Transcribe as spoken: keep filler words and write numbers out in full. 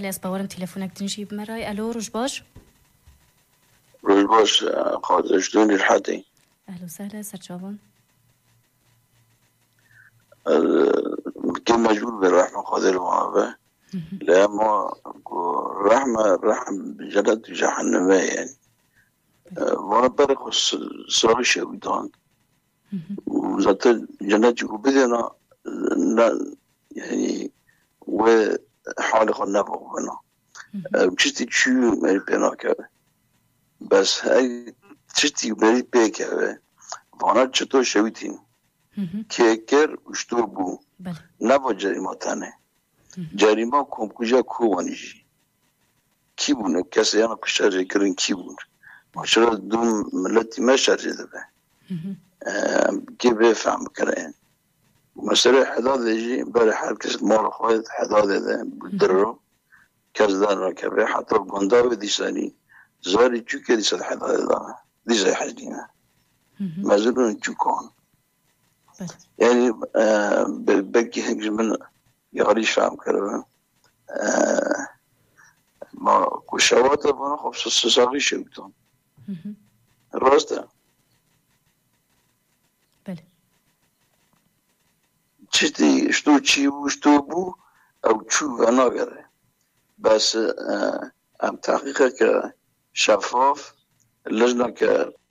خلي أصبورم تليفونك تنجي بمراي. ألو روج باش. روج باش قادر شلون الحاتي. أهلا وسهلا سرجابون. كل مجبور بالرحمة قادر وعافى. لا ما الرحمة الرحم بجلد جهنم يعني. وانا برق الصراغ شويدان وذات جنات وبدنا يعني وحالق النبو هنا بشتي تشو مري بينا كذا بس هاي تشتي مري بيك كذا وانا تشتو شويتين كيكر وشتو بو نبو جريمة تاني جريمة كم كجا كوانيجي كيبونه كسي أنا كشاري كرين كيبون عشرة دوم ملتي ما شاري ذبه كيف يفهم كرين مسألة حداد يجي بري حال كسر مار خويد حداد ذا بدرو كذا ركبه حتى الجنداوي دي ساني زاري شو كذي صد حداد ذا دي زي حدينا ما زلنا نشوفون يعني بقي هنج من يغريش فهم كرين ما كشوات بنا خبص الساقي شويتون راسته بله چتی شتو چی و شتو بو او چو انا غره بس ام تحقیق که شفاف لجنه که